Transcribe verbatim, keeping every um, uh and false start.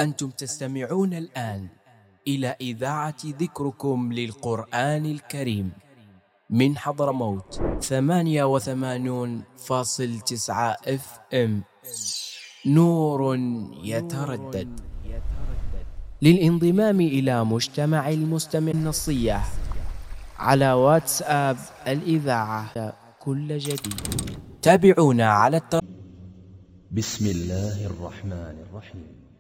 أنتم تستمعون الآن إلى إذاعة ذكركم للقرآن الكريم من حضرموت ثمانية وثمانون فاصل تسعة اف ام. نور يتردد. للانضمام إلى مجتمع المستمع النصية على واتساب الإذاعة كل جديد. تابعونا على التر... بسم الله الرحمن الرحيم.